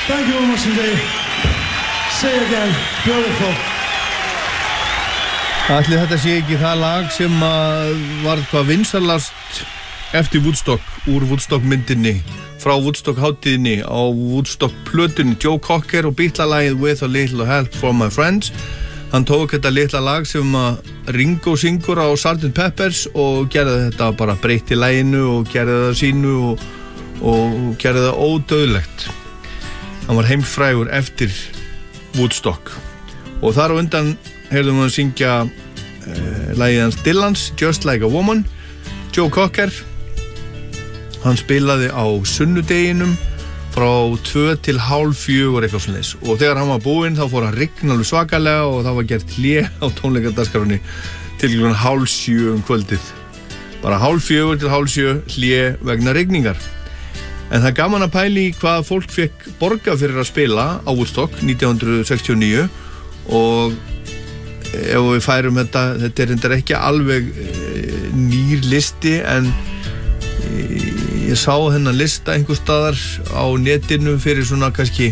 Thank you very much indeed. Say again, beautiful. Ætli þetta sé ekki það lag sem var hvað vinsalast eftir Woodstock, úr Woodstock myndinni, frá Woodstock hátíðinni á Woodstock plötunni, Joe Cocker og Beatles-lagið With a Little Help from My Friends. Hann tók þetta litla lag sem Ringo syngur á Sgt. Peppers og gerði þetta bara breytti laginu og gerði það sínu og gerði það ódauðlegt. Hann var heimsfrægur eftir Woodstock og þar á undan heyrðum við að syngja lagið hans Dylans, Just Like a Woman. Joe Cocker, hann spilaði á sunnudeginum frá 2 til hálf 4 eitthvað svoleiðis og þegar hann var búinn þá fór hann rigna alveg svakalega og það var gert hlé á tónleikadagskránni til klukkan 6:30 kvöldið. Bara 3:30 til 7:30 hlé vegna rigningar. En það er gaman að pæli hvað fólk fekk borga fyrir að spila á Woodstock 1969 og ef við færum þetta er reyndar ekki alveg nýr listi en ég sá þennan lista einhvers staðar á netinu fyrir svona kannski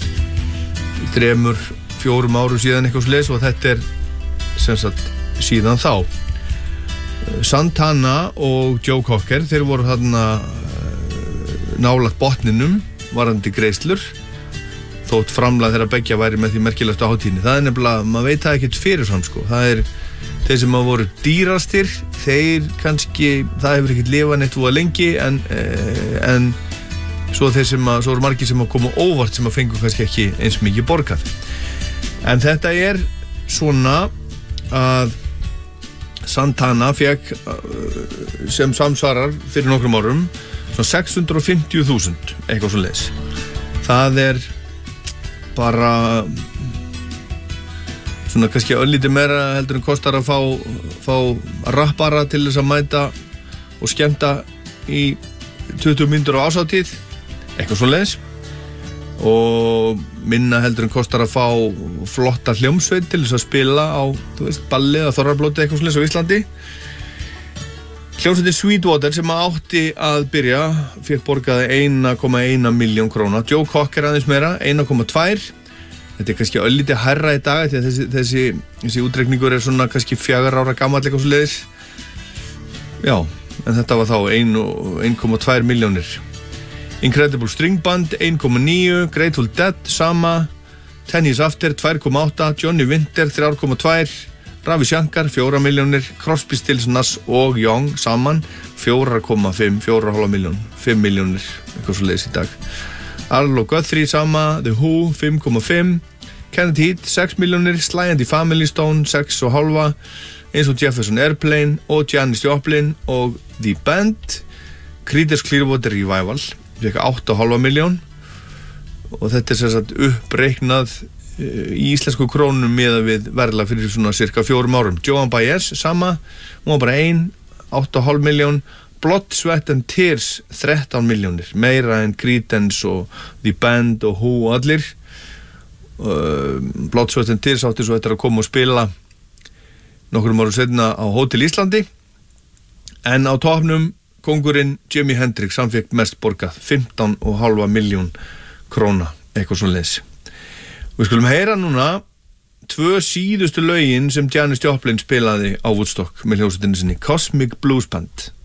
3-4 árum síðan eitthvað svoleiðis og þetta er sem sagt síðan þá. Santana og Joe Cocker, þeir voru þarna nálægt botninum varandi greiðslur þótt framlag þeirra beggja væri með því merkilegasta hátíðinni. Það er nefnilega, maður veit það ekkert fyrirfram sko. Það er þeir sem að voru dýrastir, þeir kannski, það hefur ekkert lifað neitt voða lengi en svo eru margir sem að koma óvart sem að fengu kannski ekki eins mikið borgað. En þetta er svona að Santana fekk sem samsvarar fyrir nokkrum árum svona 650.000 eitthvað svoleiðis. Það er bara svona kannski örlítið meira heldur en kostar að fá rappara til þess að mæta og skemmta í 20 mínútur á árshátíð eitthvað svoleiðis og minna heldur en kostar að fá flotta hljómsveit til þess að spila á, þú veist, balli eða þorrablóti eitthvað svoleiðis á Íslandi. Hljómsveitin Sweetwater sem átti að byrja fékk borgaði 1,1 milljón króna. Joe Cocker aðeins meira, 1,2. Þetta er kannski örlítið hærra í dag því að þessi útreikningur er svona kannski 4 ára gamall eitthvað svoleiðis. Já, en þetta var þá 1,2 milljónir. Incredible String Band 1,9, Grateful Dead sama, 10 Years After 2,8, Johnny Winter 3,2, Ravi Shankar 4 milljónir, Crosby, Stills, Nash og Young saman 4,5 milljón, 5 milljónir eitthvað svoleiðis í dag. Arlo Guthrie sama, The Who 5,5, Kenneth Heat 6 milljónir, Sly and the Family Stone 6,5, eins og Jefferson Airplane og Janis Joplin og The Band. Creedence Clearwater Revival fekk 8,5 milljón og þetta er sem sagt uppreiknað í íslensku krónum miðað við verðlag fyrir svona cirka 4 árum. Joan Baez sama, hún var bara 8,5 milljón. Blood, Sweat and Tears 13 milljónir, meira en Creedence og The Band og Who og allir. Blood, Sweat and Tears átti svo eftir að koma og spila nokkrum árum seinna á Hótel Íslandi en á topnum kóngurinn Jimi Hendrix, hann fékk mest borgað 15,5 milljón króna eitthvað svoleiðis. Við skulum heyra núna 2 síðustu lögin sem Janis Joplin spilaði á Woodstock með hljómsveitinni sinni, Cosmic Blues Band.